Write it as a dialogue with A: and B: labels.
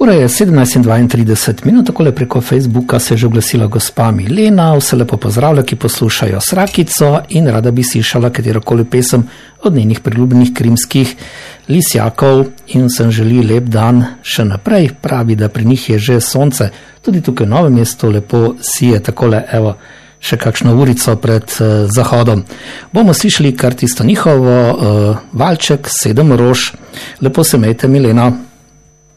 A: Ura je 17:32, takole preko Facebooka se je že oglasila gospa Milena, vse lepo pozdravlja, ki poslušajo Srakico in rada bi slišala katerokoli pesem od njenih priljubljenih krimskih lisjakov in vsem želi lep dan še naprej. Pravi, da pri njih je že sonce, tudi tukaj v Novem mestu lepo sije, takole evo, še kakšno urico pred zahodom. Bomo slišali kar tisto njihovo, valček 7 rož. Lepo se imejte, Milena.